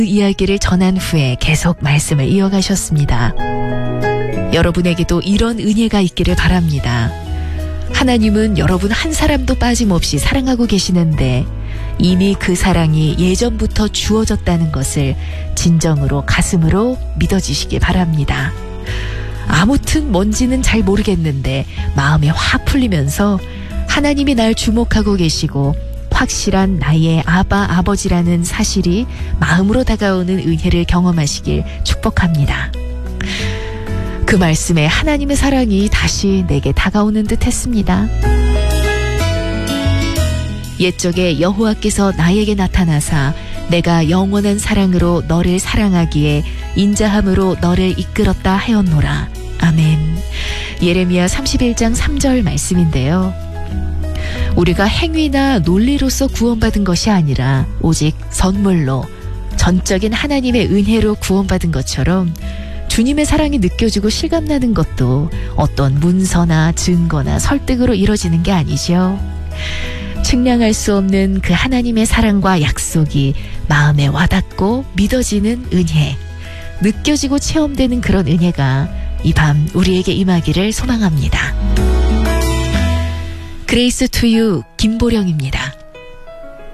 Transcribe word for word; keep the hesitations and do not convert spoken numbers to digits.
그 이야기를 전한 후에 계속 말씀을 이어가셨습니다. 여러분에게도 이런 은혜가 있기를 바랍니다. 하나님은 여러분 한 사람도 빠짐없이 사랑하고 계시는데 이미 그 사랑이 예전부터 주어졌다는 것을 진정으로 가슴으로 믿어지시기 바랍니다. 아무튼 뭔지는 잘 모르겠는데 마음이 확 풀리면서 하나님이 날 주목하고 계시고 확실한 나의 아바 아버지라는 사실이 마음으로 다가오는 은혜를 경험하시길 축복합니다. 그 말씀에 하나님의 사랑이 다시 내게 다가오는 듯 했습니다. 옛적에 여호와께서 나에게 나타나사 내가 영원한 사랑으로 너를 사랑하기에 인자함으로 너를 이끌었다 하였노라. 아멘. 예레미야 삼십일 장 삼 절 말씀인데요. 우리가 행위나 논리로서 구원받은 것이 아니라 오직 선물로 전적인 하나님의 은혜로 구원받은 것처럼 주님의 사랑이 느껴지고 실감나는 것도 어떤 문서나 증거나 설득으로 이뤄지는 게 아니죠. 측량할 수 없는 그 하나님의 사랑과 약속이 마음에 와닿고 믿어지는 은혜, 느껴지고 체험되는 그런 은혜가 이 밤 우리에게 임하기를 소망합니다. 그레이스 투 유 김보령입니다.